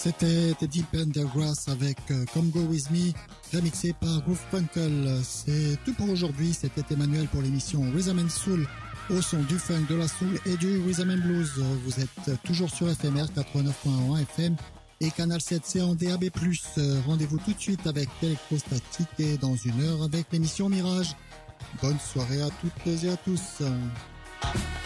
C'était The Deep Undergrass avec Come Go With Me, remixé par Groove Funkle. C'est tout pour aujourd'hui. C'était Emmanuel pour l'émission Rhythm and Soul, au son du funk, de la soul et du rhythm and blues. Vous êtes toujours sur FMR 89.1 FM et Canal 7C en DAB+. Rendez-vous tout de suite avec Electrostatique et dans une heure avec l'émission Mirage. Bonne soirée à toutes et à tous.